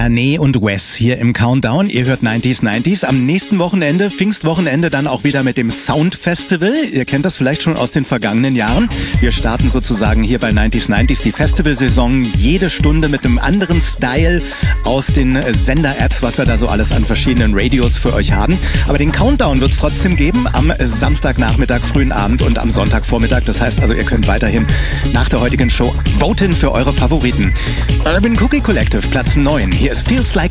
Alané und Wes hier im Countdown. Ihr hört 90s. Am nächsten Wochenende, Pfingstwochenende, dann auch wieder mit dem Sound Festival. Ihr kennt das vielleicht schon aus den vergangenen Jahren. Wir starten sozusagen hier bei 90s die Festivalsaison. Jede Stunde mit einem anderen Style aus den Sender-Apps, was wir da so alles an verschiedenen Radios für euch haben. Aber den Countdown wird es trotzdem geben am Samstagnachmittag, frühen Abend und am Sonntagvormittag. Das heißt also, ihr könnt weiterhin nach der heutigen Show voten für eure Favoriten. Urban Cookie Collective, Platz 9. Hier ist Feels Like